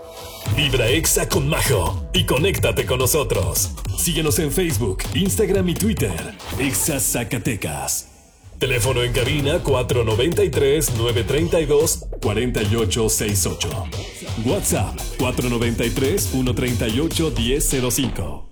Vibra Exa con Majo y conéctate con nosotros. Síguenos en Facebook, Instagram y Twitter. Exa Zacatecas. Teléfono en cabina 493-932-4868. WhatsApp 493-138-1005.